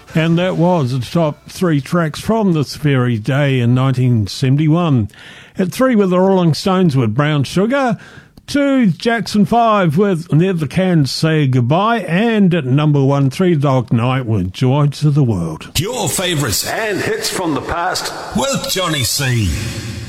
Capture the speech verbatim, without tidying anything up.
And that was the top three tracks from this very day in nineteen seventy-one. At three with the Rolling Stones with Brown Sugar. Two, Jackson five with Never Can Say Goodbye. And at number one, Three Dog Night with Joy to the World. Your favourites and hits from the past with Johnny C.